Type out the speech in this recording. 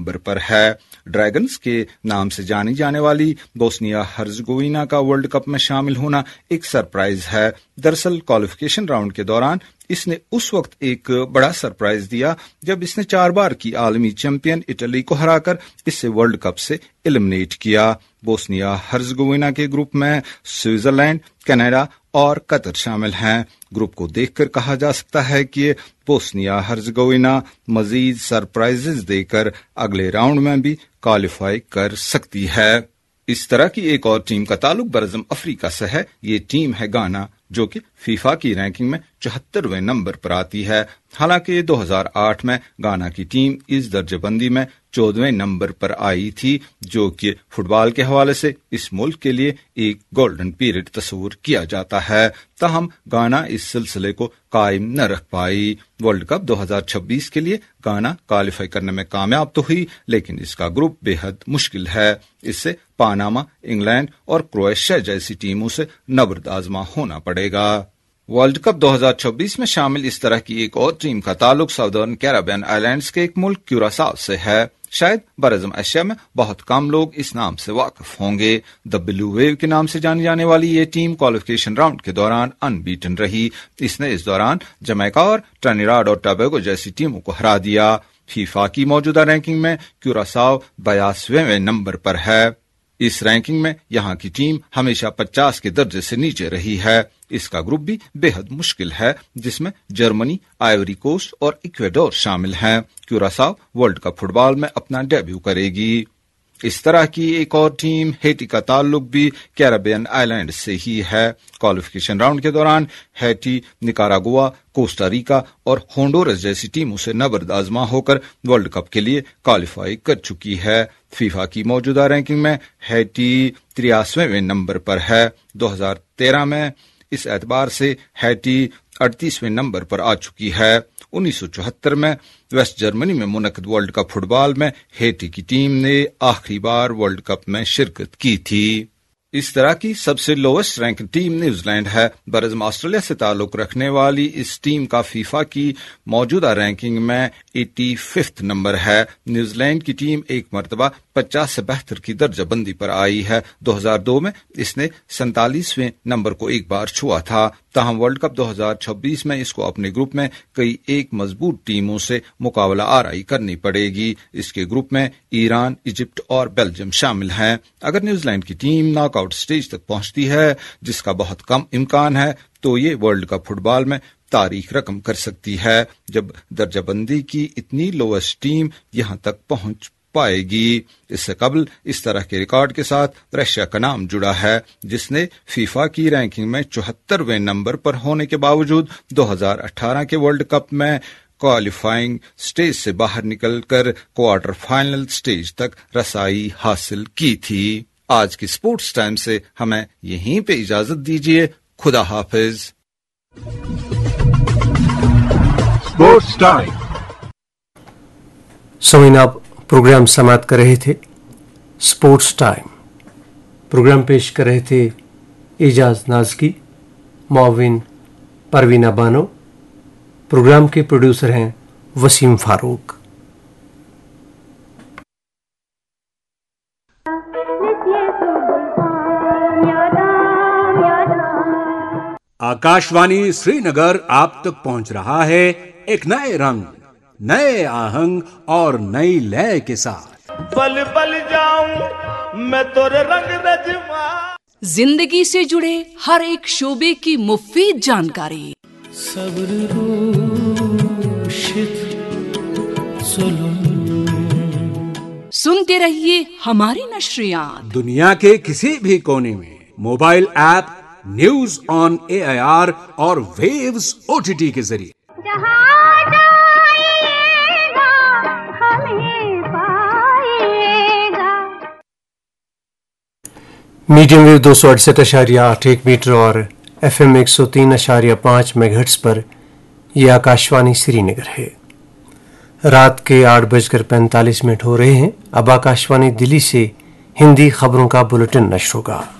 Number पर है। Dragons के नाम से जानी जाने वाली बोस्निया हर्जगोविना का वर्ल्ड कप में शामिल होना एक सरप्राइज है। दरअसल क्वालिफिकेशन राउंड के दौरान इसने उस वक्त एक बड़ा सरप्राइज दिया जब इसने 4 बार की आलमी चैंपियन इटली को हराकर इसे वर्ल्ड कप से एलिमिनेट किया। बोस्निया हर्जगोविना के ग्रुप में स्विट्जरलैंड, कनाडा और कतर शामिल हैं। ग्रुप को देखकर कहा जा सकता है कि बोस्निया हर्जगोविना मजीद सरप्राइजेस देकर अगले राउंड में भी क्वालिफाई कर सकती है। इस तरह की एक और टीम का ताल्लुक बरअज़्म अफ्रीका से है। ये टीम है गाना, जो कि फीफा की रैंकिंग में 74वें नंबर पर आती है। हालांकि 2008 में गाना की टीम इस दर्जेबंदी में 14वें नंबर पर आई थी, जो कि फुटबॉल के हवाले से इस मुल्क के लिए एक गोल्डन पीरियड तस्वूर किया जाता है। ताहम गाना इस सिलसिले को कायम न रख पाई। वर्ल्ड कप 2026 के लिए गाना क्वालिफाई करने में कामयाब तो हुई, लेकिन इसका ग्रुप बेहद मुश्किल है। इससे पानामा, इंग्लैंड और क्रोएशिया जैसी टीमों से नबर्द आजमा होना पड़ेगा। वर्ल्ड कप 2026 में शामिल इस तरह की एक और टीम का ताल्लुक साउदर्न कैरेबियन आइलैंड्स के एक मुल्क क्यूरासाओ से है। शायद बरअज़्म एशिया में बहुत कम लोग इस नाम से वाकिफ होंगे। द ब्लू वेव के नाम से जानी जाने वाली ये टीम क्वालिफिकेशन राउंड के दौरान अनबीटन रही। इसने इस दौरान जमैका और ट्रिनिडाड और टोबैगो जैसी टीमों को हरा दिया। फीफा की मौजूदा रैंकिंग में क्यूरासाओ 82वें नंबर पर है। इस रैंकिंग में यहाँ की टीम हमेशा 50 के दर्जे से नीचे रही है। इसका ग्रुप भी बेहद मुश्किल है, जिसमें जर्मनी, आइवरी कोस्ट और इक्वेडोर शामिल हैं। क्यूरासाओ वर्ल्ड कप फुटबॉल में अपना डेब्यू करेगी। इस तरह की एक और टीम हैटी का ताल्लुक भी कैरेबियन आइलैंड से ही है। क्वालिफिकेशन राउंड के दौरान हैटी, निकारागुआ, कोस्टा रिका और होंडुरस जैसी टीमों से नबर्द आजमा होकर वर्ल्ड कप के लिए क्वालिफाई कर चुकी है। फीफा की मौजूदा रैंकिंग में हैटी 83वें नंबर पर है। 2013 में इस एतबार से हैटी 38वें नंबर पर आ चुकी है। 1974 में वेस्ट जर्मनी में मुनक्किद वर्ल्ड कप फुटबॉल में हैटी की टीम ने आखिरी बार वर्ल्ड कप में शिरकत की थी। इस तरह की सबसे लोवेस्ट रैंक टीम न्यूजीलैंड है। बरअज़्म ऑस्ट्रेलिया से ताल्लुक रखने वाली इस टीम का फीफा की मौजूदा रैंकिंग में 85वां नंबर है। न्यूजीलैंड की टीम एक मरतबा 50 से बेहतर की दर्जाबंदी पर आई है। 2002 में इसने 47वें नंबर को एक बार छुआ था। ताहम वर्ल्ड कप 2026 में इसको अपने ग्रुप में कई एक मजबूत टीमों से मुकाबला आराई करनी पड़ेगी। इसके ग्रुप में ईरान, इजिप्ट और बेल्जियम शामिल हैं। अगर न्यूजीलैंड की टीम नॉकआउट स्टेज तक पहुंचती है, जिसका बहुत कम इम्कान है, तो ये वर्ल्ड कप फुटबॉल में तारीख रकम कर सकती है, जब दर्जाबंदी की इतनी लोएस्ट टीम यहां तक पहुंच पाएगी। इससे कबल इस तरह के रिकॉर्ड के साथ रशिया का नाम जुड़ा है, जिसने फीफा की रैंकिंग में 74वें नंबर पर होने के बावजूद 2018 के वर्ल्ड कप में क्वालिफाइंग स्टेज से बाहर निकलकर क्वार्टर फाइनल स्टेज तक रसाई हासिल की थी। आज की स्पोर्ट्स टाइम से हमें यहीं पे इजाजत दीजिए। खुदा हाफिज। स्पोर्ट्स टाइम समीना प्रोग्राम समाप्त कर रहे थे। स्पोर्ट्स टाइम प्रोग्राम पेश कर रहे थे एजाज नाजकी, मौविन परवीना बानो। प्रोग्राम के प्रोड्यूसर हैं वसीम फारूक। आकाशवाणी श्रीनगर आप तक पहुंच रहा है एक नए रंग, नए आहंग और नई लय के साथ। पल पल जाऊं मैं तोरे रंग रजवा। जिंदगी से जुड़े हर एक शोबे की मुफीद जानकारी। सब्र सुनते रहिए हमारी नशरियात। दुनिया के किसी भी कोने में mobile app news on AIR और वेव्स OTT के जरिए मीडियम वेव 268.81 मीटर और FM 103.5 मेगाहर्ट्ज पर यह आकाशवाणी श्रीनगर है। रात के 8:45 हो रहे हैं। अब आकाशवाणी दिल्ली से हिंदी खबरों का बुलेटिन नश्र होगा।